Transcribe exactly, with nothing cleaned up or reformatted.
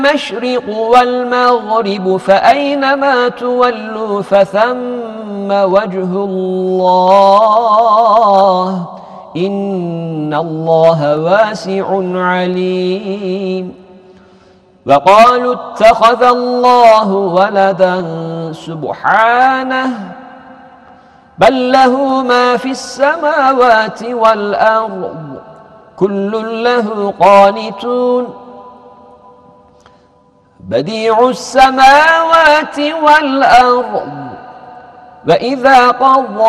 المشرق والمغرب فأينما تولوا فثم وجه الله إن الله واسع عليم. وقالوا اتخذ الله ولدا سبحانه بل له ما في السماوات والأرض كل له قانتون بديع السماوات والأرض وإذا قضى